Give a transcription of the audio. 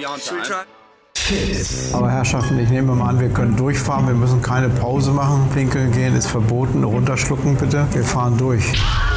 Aber Herrschaften, ich nehme mal an, wir können durchfahren. Wir müssen keine Pause machen. Pinkeln gehen ist verboten. Runterschlucken bitte. Wir fahren durch.